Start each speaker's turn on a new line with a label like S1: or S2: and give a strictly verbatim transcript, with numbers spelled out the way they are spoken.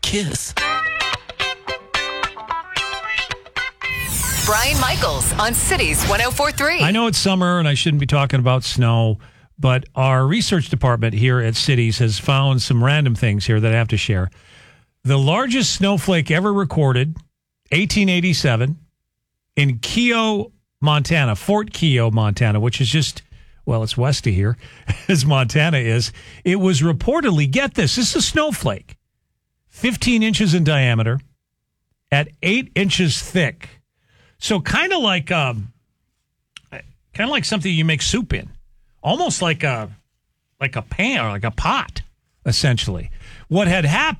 S1: kiss.
S2: Brian Michaels on Cities one oh four point three.
S3: I know it's summer and I shouldn't be talking about snow, but our research department here at Cities has found some random things here that I have to share. The largest snowflake ever recorded, eighteen eighty-seven, in Keogh, Montana, Fort Keogh, Montana, which is just, well, it's west of here, as Montana is. It was reportedly, get this, this is a snowflake, fifteen inches in diameter, at eight inches thick. So kind of like um, kind of like something you make soup in, almost like a like a pan or like a pot, essentially. What had happened